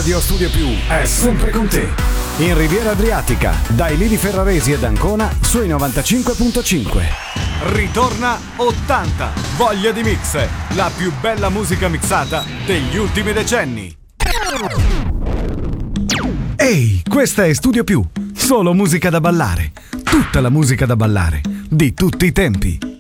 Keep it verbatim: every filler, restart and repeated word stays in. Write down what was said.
Radio Studio Più è sempre con te. In Riviera Adriatica, dai Lili Ferraresi ed Ancona sui novantacinque virgola cinque. Ritorna ottanta, voglia di mix, la più bella musica mixata degli ultimi decenni. Ehi, questa è Studio Più, solo musica da ballare, tutta la musica da ballare, di tutti i tempi.